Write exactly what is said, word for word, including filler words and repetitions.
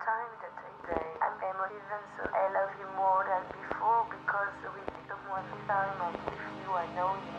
time that I say I'm emotive and so I love you more than before because we talk more time and with you I know you